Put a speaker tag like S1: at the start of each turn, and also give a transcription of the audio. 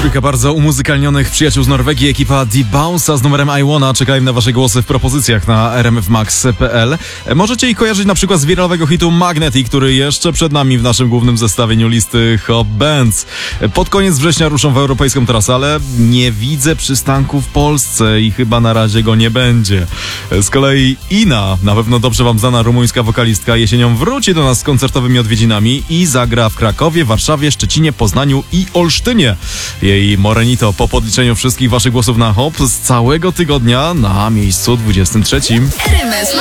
S1: Trójka bardzo umuzykalnionych przyjaciół z Norwegii, ekipa Deep Bounce'a z numerem I Wanna czekają na wasze głosy w propozycjach na rmfmax.pl. Możecie ich kojarzyć na przykład z wiralowego hitu Magnetic, który jeszcze przed nami w naszym głównym zestawieniu listy Hot Bands. Pod koniec września ruszą w europejską trasę, ale nie widzę przystanku w Polsce i chyba na razie go nie będzie. Z kolei Ina, na pewno dobrze wam znana rumuńska wokalistka, jesienią wróci do nas z koncertowymi odwiedzinami i zagra w Krakowie, Warszawie, Szczecinie, Poznaniu i Olsztynie. Jej Morenito po podliczeniu wszystkich waszych głosów na hop z całego tygodnia na miejscu 23.